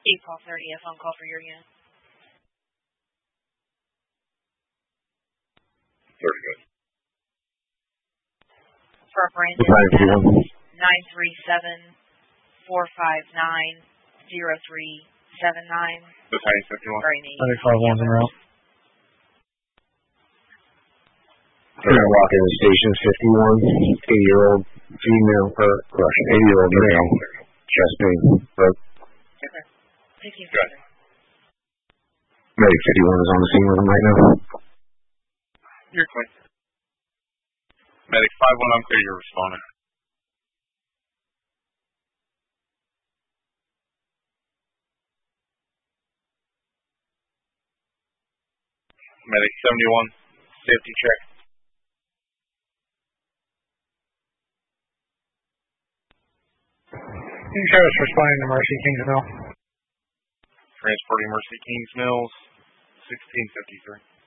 Call 30, a phone call for your unit. Very good. For Brandon, 937-459-0379. Battalion 51. Brainy. 5-1's en route. We're going to walk into station 51, 80-year-old female, 80-year-old male, chest pain, broke. Okay. Thank you. Good. Medic 51 is on the scene with him right now. You're clear. Medic 5-1, I'm clear, you're responding. Medic 71, safety check. Sheriff's responding to Mercy Kingsville. Transporting Mercy Kings Mills, 1653.